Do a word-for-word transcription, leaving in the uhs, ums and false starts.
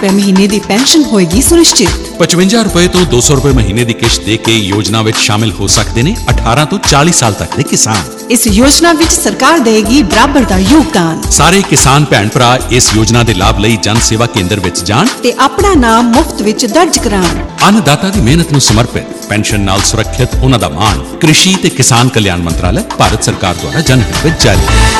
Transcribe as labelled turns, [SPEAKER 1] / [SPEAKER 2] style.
[SPEAKER 1] ਰੁਪਏ ਮਹੀਨੇ ਦੀ ਪੈਨਸ਼ਨ ਹੋਏਗੀ ਸੁਨਿਸ਼ਚਿਤ।
[SPEAKER 2] ਪਚਵੰਜਾ ਰੁਪਏ ਤੋਂ ਦੋ ਸੌ ਰੁਪਏ ਮਹੀਨੇ ਦੀ ਕਿਸ਼ਤ ਦੇ ਕੇ ਯੋਜਨਾ ਵਿੱਚ ਸ਼ਾਮਿਲ ਹੋ ਸਕਦੇ ਨੇ ਅਠਾਰਾਂ ਤੋਂ ਚਾਲੀ ਸਾਲ ਤੱਕ ਦੇ ਕਿਸਾਨ।
[SPEAKER 1] ਇਸ ਯੋਜਨਾ ਵਿੱਚ ਸਰਕਾਰ ਦੇਗੀ ਬਰਾਬਰ ਦਾ ਯੋਗਦਾਨ।
[SPEAKER 2] ਸਾਰੇ ਕਿਸਾਨ ਭੈਣ ਭਰਾ ਇਸ ਯੋਜਨਾ ਦੇ ਲਾਭ ਲਈ ਜਨ ਸੇਵਾ ਕੇਂਦਰ ਵਿੱਚ ਜਾਣ
[SPEAKER 1] ਤੇ ਆਪਣਾ ਨਾਮ ਮੁਫਤ ਵਿੱਚ ਦਰਜ ਕਰਾਉਣ।
[SPEAKER 2] ਅੰਨਦਾਤਾ ਦੀ ਮਿਹਨਤ ਨੂੰ ਸਮਰਪਿਤ, ਪੈਨਸ਼ਨ ਨਾਲ ਸੁਰੱਖਿਅਤ ਉਹਨਾਂ ਦਾ ਮਾਣ। ਕ੍ਰਿਸ਼ੀ ਤੇ ਕਿਸਾਨ ਕਲਿਆਣ ਮੰਤਰਾਲਾ, ਭਾਰਤ ਸਰਕਾਰ ਦੁਆਰਾ ਜਨਹਿਤ ਵਿੱਚ ਜਾਰੀ।